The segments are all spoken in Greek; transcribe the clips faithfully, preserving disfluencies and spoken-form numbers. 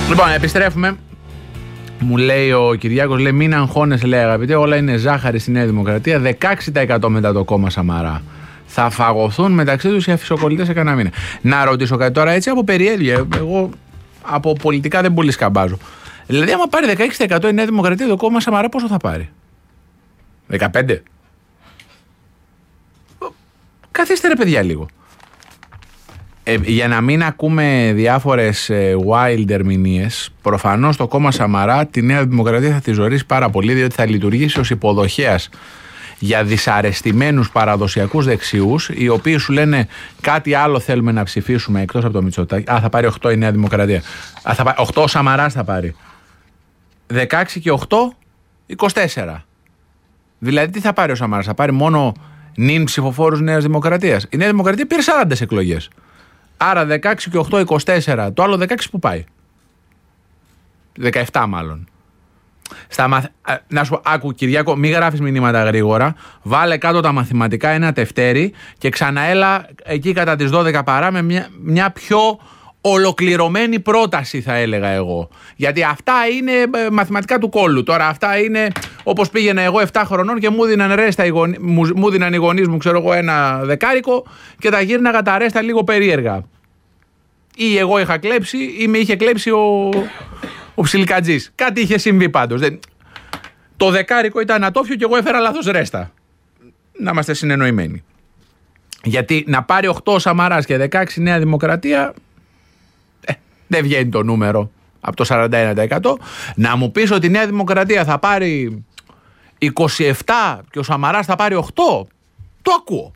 Λοιπόν, επιστρέφουμε. Μου λέει ο Κυριάκος, λέει, μην αγχώνεσαι, λέει, αγαπητέ, όλα είναι ζάχαρη στη Νέα Δημοκρατία. δεκαέξι τοις εκατό μετά το κόμμα Σαμαρά. Θα φαγωθούν μεταξύ τους οι αφισοκολλητές σε κανένα μήνα. Να ρωτήσω κάτι τώρα έτσι από περιέργεια. Εγώ από πολιτικά δεν πολύ σκαμπάζω. Δηλαδή, άμα πάρει δεκαέξι τοις εκατό η Νέα Δημοκρατία, το κόμμα Σαμαρά πόσο θα πάρει? δεκαπέντε? Καθίστε ρε παιδιά λίγο. Ε, για να μην ακούμε διάφορες ε, wild ερμηνείες, προφανώς το κόμμα Σαμαρά τη Νέα Δημοκρατία θα τη ζωρίσει πάρα πολύ, διότι θα λειτουργήσει ως υποδοχέας για δυσαρεστημένους παραδοσιακούς δεξιούς, οι οποίοι σου λένε κάτι άλλο θέλουμε να ψηφίσουμε εκτός από το Μητσοτάκη. Α, θα πάρει οκτώ η Νέα Δημοκρατία. Α, θα πάρει, οκτώ ο Σαμαράς θα πάρει. δεκαέξι και οκτώ, είκοσι τέσσερα. Δηλαδή τι θα πάρει ο Σαμαράς? Θα πάρει μόνο νυν ψηφοφόρους Νέας Δημοκρατίας? Η Νέα Δημοκρατία πήρε σαράντα εκλογές. Άρα δεκαέξι και οκτώ, είκοσι τέσσερα. Το άλλο δεκαέξι που πάει? δεκαεπτά μάλλον. Στα μαθ... Να σου πω, άκου Κυριάκο, μη γράφεις μηνύματα γρήγορα. Βάλε κάτω τα μαθηματικά, ένα τευτέρι και ξαναέλα εκεί κατά τις δώδεκα παρά με μια, μια πιο ολοκληρωμένη πρόταση, θα έλεγα εγώ. Γιατί αυτά είναι μαθηματικά του κόλλου. Τώρα αυτά είναι όπως πήγαινα εγώ επτά χρονών και μου δίναν ρέστα οι γονείς μου, μου, δίναν οι γονείς μου, ξέρω εγώ, ένα δεκάρικο και τα γύρναγα τα ρέστα λίγο περίεργα. Ή εγώ είχα κλέψει ή με είχε κλέψει ο, ο Ψιλικατζής. Κάτι είχε συμβεί πάντως. Το δεκάρικο ήταν ατόφιο και εγώ έφερα λάθος ρέστα. Να είμαστε συνεννοημένοι. Γιατί να πάρει οκτώ ο Σαμαράς και δεκαέξι Νέα Δημοκρατία, ε, δεν βγαίνει το νούμερο από το σαράντα ένα τοις εκατό. Να μου πεις ότι η Νέα Δημοκρατία θα πάρει είκοσι επτά και ο Σαμαράς θα πάρει οκτώ, το ακούω.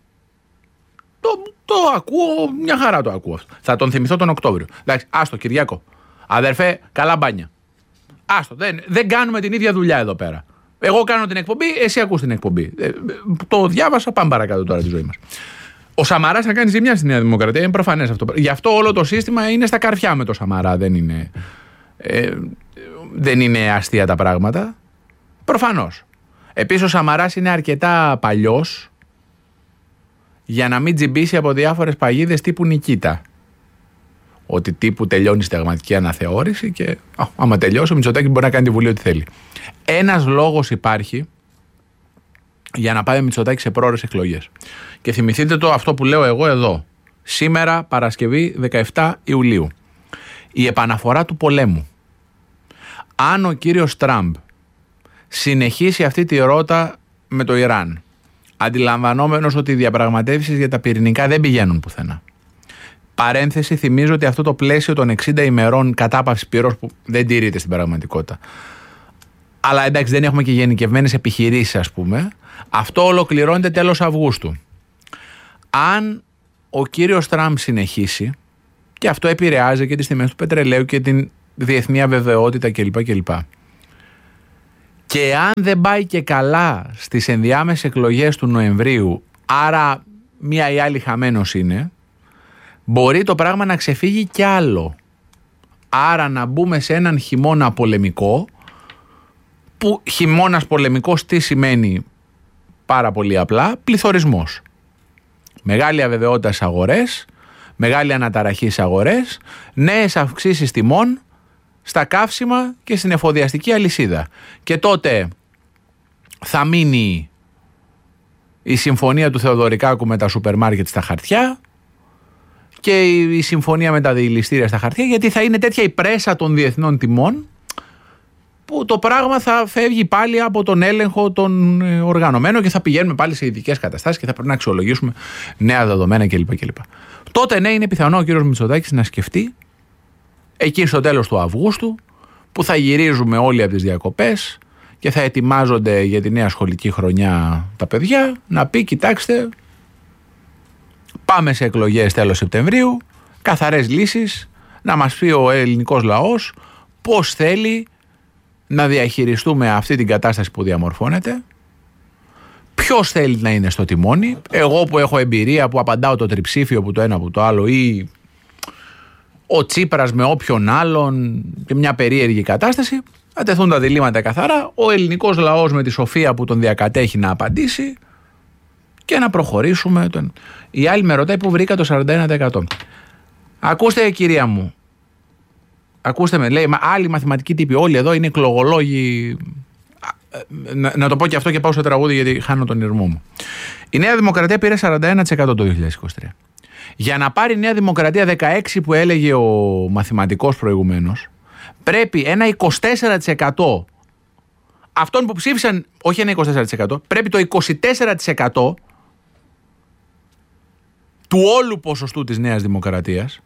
Το, το ακούω, μια χαρά το ακούω αυτό. Θα τον θυμηθώ τον Οκτώβριο. Εντάξει, άστο Κυριάκο. Αδερφέ, καλά μπάνια. Άστο, δεν, δεν κάνουμε την ίδια δουλειά εδώ πέρα. Εγώ κάνω την εκπομπή, εσύ ακούς την εκπομπή. Ε, το διάβασα, πάμε παρακάτω τώρα τη ζωή μας. Ο Σαμαράς θα κάνει ζημιά στη Νέα Δημοκρατία, είναι προφανές αυτό. Γι' αυτό όλο το σύστημα είναι στα καρφιά με το Σαμαρά. Δεν είναι, ε, δεν είναι αστεία τα πράγματα. Προφανώς. Επίσης ο Σαμαράς είναι αρκετά παλιός για να μην τζιμπήσει από διάφορες παγίδες τύπου Νικήτα. Ότι τύπου τελειώνει η συνταγματική αναθεώρηση και α, άμα τελειώσει ο Μητσοτάκης μπορεί να κάνει τη Βουλή ό,τι θέλει. Ένας λόγος υπάρχει για να πάει ο Μητσοτάκης σε πρόωρες εκλογές. Και θυμηθείτε το αυτό που λέω εγώ εδώ. Σήμερα Παρασκευή δεκαεπτά Ιουλίου. Η επαναφορά του πολέμου. Αν ο κύριος Τραμπ συνεχίσει αυτή τη ρότα με το Ιράν, αντιλαμβανόμενος ότι οι διαπραγματεύσεις για τα πυρηνικά δεν πηγαίνουν πουθενά. Παρένθεση, θυμίζω ότι αυτό το πλαίσιο των εξήντα ημερών κατάπαυσης πυρός που δεν τηρείται στην πραγματικότητα. Αλλά εντάξει, δεν έχουμε και γενικευμένες επιχειρήσεις, ας πούμε. Αυτό ολοκληρώνεται τέλος Αυγούστου. Αν ο κύριος Τραμπ συνεχίσει, και αυτό επηρεάζει και τις τιμές του πετρελαίου και την διεθνή αβεβαιότητα κλπ. κλπ. Και αν δεν πάει και καλά στις ενδιάμεσες εκλογές του Νοεμβρίου, άρα μία ή άλλη χαμένος είναι, μπορεί το πράγμα να ξεφύγει κι άλλο. Άρα να μπούμε σε έναν χειμώνα πολεμικό, που χειμώνας πολεμικός τι σημαίνει? Πάρα πολύ απλά, πληθωρισμός. Μεγάλη αβεβαιότητα στις αγορές, μεγάλη αναταραχή στις αγορές, νέες αυξήσεις τιμών στα καύσιμα και στην εφοδιαστική αλυσίδα. Και τότε θα μείνει η συμφωνία του Θεοδωρικάκου με τα σούπερ μάρκετ στα χαρτιά και η συμφωνία με τα διηληστήρια στα χαρτιά, γιατί θα είναι τέτοια η πρέσα των διεθνών τιμών που το πράγμα θα φεύγει πάλι από τον έλεγχο των οργανωμένων και θα πηγαίνουμε πάλι σε ειδικές καταστάσεις και θα πρέπει να αξιολογήσουμε νέα δεδομένα κλπ. κλπ. Τότε ναι, είναι πιθανό ο κύριος Μητσοτάκης να σκεφτεί εκεί στο τέλος του Αυγούστου, που θα γυρίζουμε όλοι από τις διακοπές και θα ετοιμάζονται για τη νέα σχολική χρονιά τα παιδιά, να πει κοιτάξτε, πάμε σε εκλογές τέλος Σεπτεμβρίου, καθαρές λύσεις, να μας πει ο ελληνικός λαός πώς θέλει να διαχειριστούμε αυτή την κατάσταση που διαμορφώνεται, ποιος θέλει να είναι στο τιμόνι, εγώ που έχω εμπειρία, που απαντάω το τριψήφιο που το ένα που το άλλο, ή ο Τσίπρας με όποιον άλλον και μια περίεργη κατάσταση. Θα τεθούν τα διλήμματα καθαρά, ο ελληνικός λαός με τη σοφία που τον διακατέχει να απαντήσει και να προχωρήσουμε. Τον... Η άλλη με ρωτάει που βρήκα το σαράντα ένα τοις εκατό. Ακούστε κυρία μου, ακούστε με, λέει, άλλοι μαθηματικοί τύποι, όλοι εδώ είναι εκλογολόγοι. Να, να το πω και αυτό και πάω στο τραγούδι, γιατί χάνω τον ηρμό μου. Η Νέα Δημοκρατία πήρε σαράντα ένα τοις εκατό το δύο χιλιάδες είκοσι τρία. Για να πάρει η Νέα Δημοκρατία δεκαέξι που έλεγε ο μαθηματικός προηγουμένως, πρέπει ένα είκοσι τέσσερα τοις εκατό αυτών που ψήφισαν, όχι ένα είκοσι τέσσερα τοις εκατό, πρέπει το είκοσι τέσσερα τοις εκατό του όλου ποσοστού της Νέας Δημοκρατίας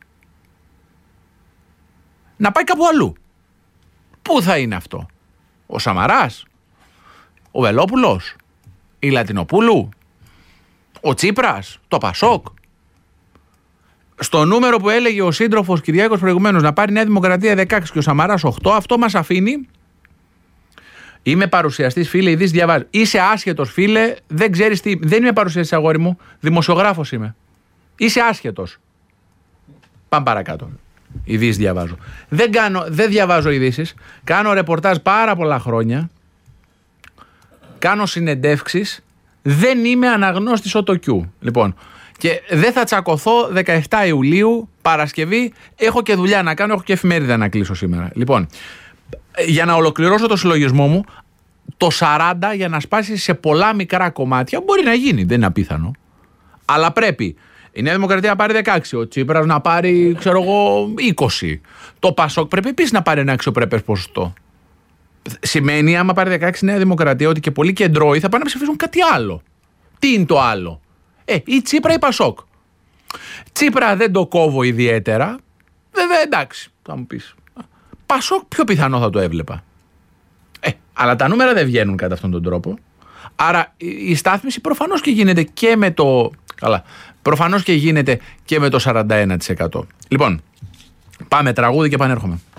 να πάει κάπου αλλού. Πού θα είναι αυτό? Ο Σαμαράς, ο Βελόπουλος, η Λατινοπούλου, ο Τσίπρας, το Πασόκ? Στο νούμερο που έλεγε ο σύντροφος Κυριάκος προηγουμένως, να πάρει Νέα Δημοκρατία δεκαέξι και ο Σαμαράς οκτώ, αυτό μας αφήνει. Είμαι παρουσιαστής, φίλε, ειδείς διαβάζω. Είσαι άσχετος, φίλε, δεν ξέρεις τι. Δεν είμαι παρουσιαστής, αγόρι μου, δημοσιογράφος είμαι. Είσαι άσχετος. Πάμε παρακάτω. Ειδήσεις διαβάζω. Δεν, κάνω, δεν διαβάζω ειδήσεις. Κάνω ρεπορτάζ πάρα πολλά χρόνια. Κάνω συνεντεύξεις. Δεν είμαι αναγνώστης οτοκιού. Λοιπόν, και δεν θα τσακωθώ δεκαεπτά Ιουλίου, Παρασκευή. Έχω και δουλειά να κάνω, έχω και εφημερίδα να κλείσω σήμερα. Λοιπόν, για να ολοκληρώσω το συλλογισμό μου, το σαράντα για να σπάσει σε πολλά μικρά κομμάτια μπορεί να γίνει, δεν είναι απίθανο. Αλλά πρέπει η Νέα Δημοκρατία να πάρει δεκαέξι, ο Τσίπρας να πάρει, ξέρω εγώ, είκοσι. Το Πασόκ πρέπει επίσης να πάρει ένα αξιοπρεπές ποσοστό. Σημαίνει, άμα πάρει δεκαέξι η Νέα Δημοκρατία, ότι και πολλοί κεντρώοι θα πάνε να ψηφίσουν κάτι άλλο. Τι είναι το άλλο? Ε, ή Τσίπρα ή Πασόκ. Τσίπρα δεν το κόβω ιδιαίτερα. Βέβαια, εντάξει, θα μου πεις. Πασόκ πιο πιθανό θα το έβλεπα. Ε, αλλά τα νούμερα δεν βγαίνουν κατά αυτόν τον τρόπο. Άρα η στάθμιση προφανώς και γίνεται και με το. Καλά. Προφανώς και γίνεται και με το σαράντα ένα τοις εκατό. Λοιπόν, πάμε τραγούδι και επανέρχομαι.